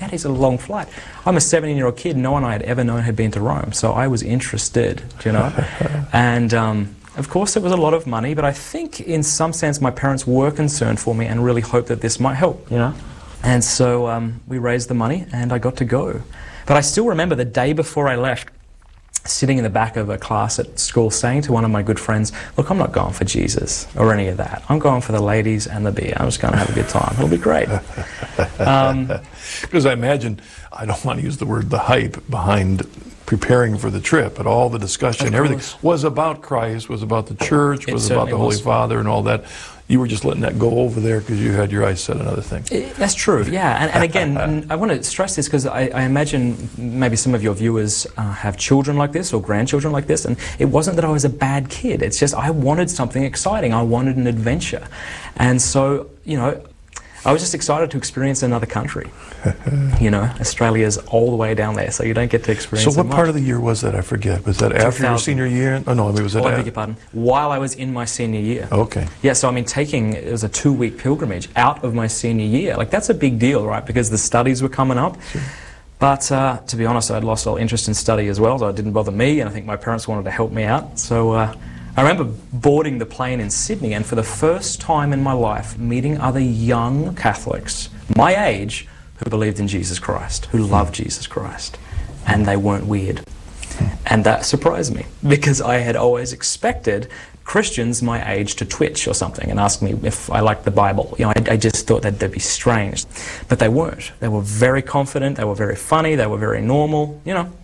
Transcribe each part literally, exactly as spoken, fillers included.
that is a long flight. I'm a seventeen-year-old kid. No one I had ever known had been to Rome, so I was interested, you know. And um, of course, it was a lot of money, but I think in some sense my parents were concerned for me and really hoped that this might help, you know. And so um, we raised the money, and I got to go. But I still remember the day before I left, sitting in the back of a class at school saying to one of my good friends, look, I'm not going for Jesus or any of that. I'm going for the ladies and the beer. I'm just going to have a good time. It'll be great. Um, because I imagine, I don't want to use the word the hype behind preparing for the trip, but all the discussion, everything was about Christ, was about the church, It was about the Holy was. Father and all that. You were just letting that go over there because you had your eyes set on other things. It, that's true, yeah. And, and again, and I want to stress this because I, I imagine maybe some of your viewers uh, have children like this or grandchildren like this, and it wasn't that I was a bad kid. It's just I wanted something exciting. I wanted an adventure. And so, you know, I was just excited to experience another country. You know, Australia's all the way down there, so you don't get to experience So what it much. part of the year was that? I forget. Was that after your two thousand. senior year? Oh, no, I mean, was that Oh, I after? beg your pardon. While I was in my senior year. Okay. Yeah, so I mean, taking, it was a two-week pilgrimage out of my senior year. Like, that's a big deal, right? Because the studies were coming up. Sure. But uh, to be honest, I'd lost all interest in study as well, so it didn't bother me, and I think my parents wanted to help me out. So uh, I remember boarding the plane in Sydney, and for the first time in my life, meeting other young Catholics, my age, who believed in Jesus Christ, who loved Jesus Christ, and they weren't weird. And that surprised me, because I had always expected Christians my age to twitch or something and ask me if I liked the Bible. You know, I, I just thought that they'd be strange. But they weren't. They were very confident, they were very funny, they were very normal, you know.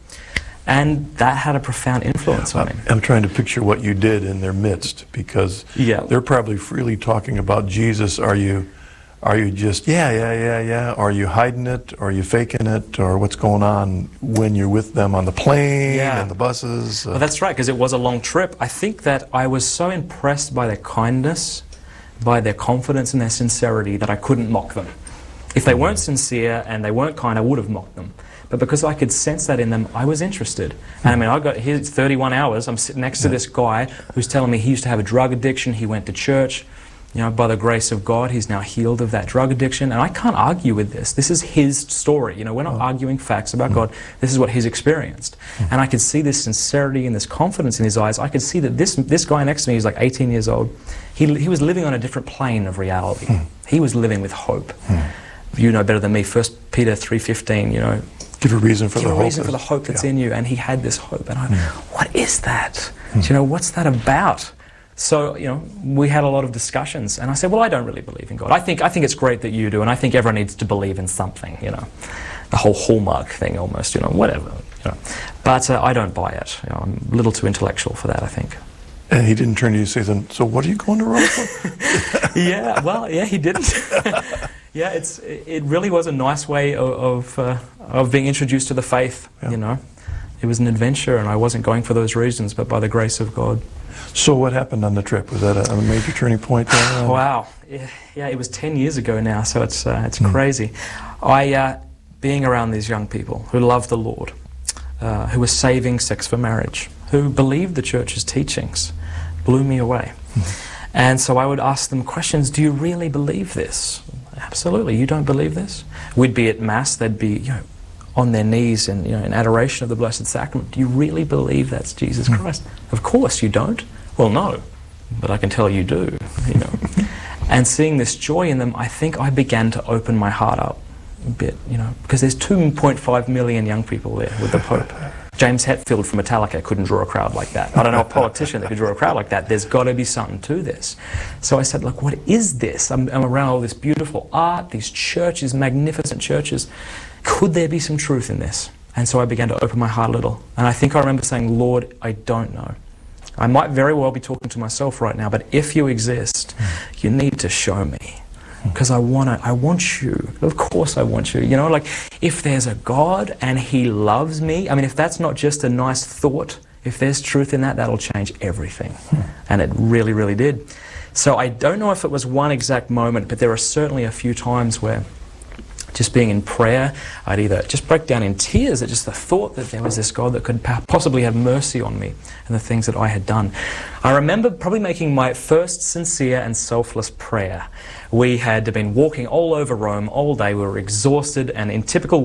And that had a profound influence on me. I'm trying to picture what you did in their midst, because Yeah. they're probably freely talking about Jesus. Are you, are you just, yeah, yeah, yeah, yeah? Are you hiding it? Are you faking it? Or what's going on when you're with them on the plane Yeah. and the buses? Uh, Well, that's right, because it was a long trip. I think that I was so impressed by their kindness, by their confidence and their sincerity, that I couldn't mock them. If they weren't sincere and they weren't kind, I would have mocked them. But because I could sense that in them, I was interested. And I mean, I got here thirty-one hours, I'm sitting next to this guy who's telling me he used to have a drug addiction, he went to church. You know, by the grace of God, he's now healed of that drug addiction. And I can't argue with this. This is his story. You know, we're not arguing facts about God. This is what he's experienced. And I could see this sincerity and this confidence in his eyes. I could see that this this guy next to me, he's like eighteen years old, he, he was living on a different plane of reality. He was living with hope. You know better than me, First Peter three fifteen, you know, give a reason for give the a hope. reason for the hope that's in you. And he had this hope. And I, what is that? Do you know, what's that about? So, you know, we had a lot of discussions, and I said, well, I don't really believe in God. I think, I think it's great that you do, and I think everyone needs to believe in something, you know, the whole Hallmark thing almost, you know, whatever, you know. But uh, I don't buy it. You know, I'm a little too intellectual for that, I think. And he didn't turn to you and say, then, so what are you going to Rome for? Yeah, well, yeah, he didn't. Yeah, it's, it really was a nice way of, of, uh, of being introduced to the faith, yeah. You know. It was an adventure, and I wasn't going for those reasons, but by the grace of God. So what happened on the trip? Was that a, a major turning point there? Wow. Yeah, yeah, it was ten years ago now, so it's, uh, it's mm. crazy. I, uh, being around these young people who love the Lord, uh, who were saving sex for marriage, who believed the church's teachings, blew me away. Mm. And so I would ask them questions, do you really believe this? Absolutely, you don't believe this? We'd be at Mass, they'd be, you know, on their knees and, you know, in adoration of the Blessed Sacrament. Do you really believe that's Jesus Christ? Mm. Of course you don't. Well, no, but I can tell you do, you know. And seeing this joy in them, I think I began to open my heart up a bit, you know, because there's two point five million young people there with the Pope. James Hetfield from Metallica couldn't draw a crowd like that. I don't know a politician that could draw a crowd like that. There's got to be something to this. So I said, look, what is this? I'm, I'm around all this beautiful art, these churches, magnificent churches. Could there be some truth in this? And so I began to open my heart a little. And I think I remember saying, Lord, I don't know. I might very well be talking to myself right now, but if you exist, mm. you need to show me. Because I want to, I want you. Of course I want you. You know, like, if there's a God and he loves me, I mean, if that's not just a nice thought, if there's truth in that, that'll change everything. Mm. And it really, really did. So I don't know if it was one exact moment, but there are certainly a few times where just being in prayer, I'd either just break down in tears at just the thought that there was this God that could possibly have mercy on me and the things that I had done. I remember probably making my first sincere and selfless prayer. We had been walking all over Rome all day. We were exhausted, and in typical